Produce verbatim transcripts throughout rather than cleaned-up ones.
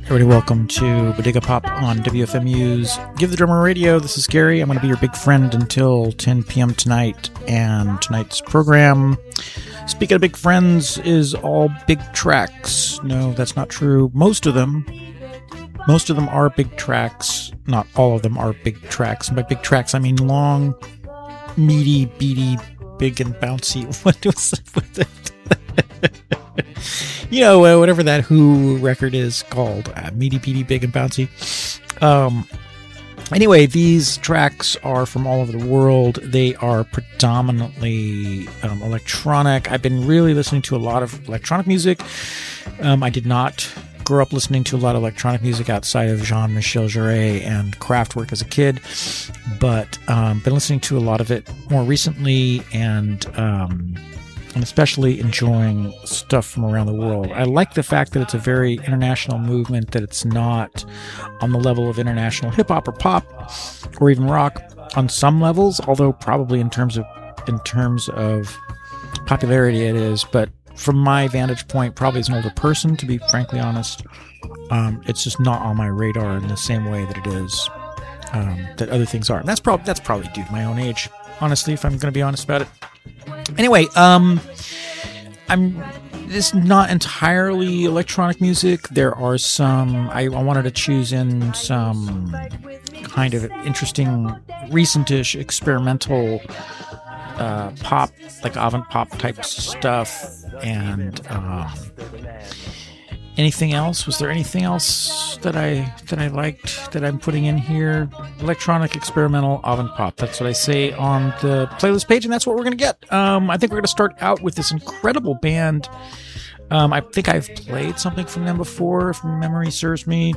Everybody, welcome to Bodega Pop on W F M U's Give the Drummer Radio. This is Gary. I'm going to be your big friend until ten p.m. tonight. And tonight's program, speaking of big friends, is all big tracks. No, that's not true. Most of them, most of them are big tracks. Not all of them are big tracks. And by big tracks, I mean long, meaty, beady, big and bouncy. What was it? You know, uh, whatever that Who record is called, uh, meaty, beady, big and bouncy. Um, anyway, these tracks are from all over the world. They are predominantly um, electronic. I've been really listening to a lot of electronic music. Um, I did not grow up listening to a lot of electronic music outside of Jean-Michel Jarre and Kraftwerk as a kid, but um, been listening to a lot of it more recently, and um, I'm especially enjoying stuff from around the world. I like the fact that it's a very international movement, that it's not on the level of international hip-hop or pop or even rock on some levels, although probably in terms of in terms of popularity it is. But from my vantage point, probably as an older person, to be frankly honest, um, it's just not on my radar in the same way that it is um, that other things are. And that's probably that's probably due to my own age, honestly, if I'm going to be honest about it. Anyway, um, I'm this is not entirely electronic music. There are some. I, I wanted to choose in some kind of interesting, recentish, experimental uh, pop, like avant pop type stuff, and um, anything else. Was there anything else that I that I liked that I'm putting in here? Electronic, experimental, avant pop. That's what I say on the playlist page, and that's what we're going to get. Um, I think we're going to start out with this incredible band. Um, I think I've played something from them before, if memory serves me.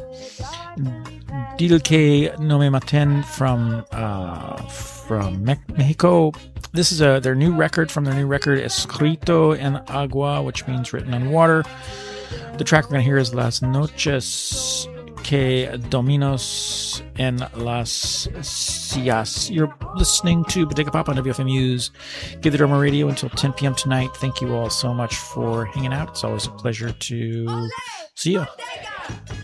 Dile que no me maten from uh, from Me- Mexico. This is a their new record from their new record, Escrito en Agua, which means written on water. The track we're going to hear is Las Noches que Dominos en las Sillas. You're listening to Bodega Pop on W F M U's Give the Drummer Radio until ten p.m. tonight. Thank you all so much for hanging out. It's always a pleasure to see you.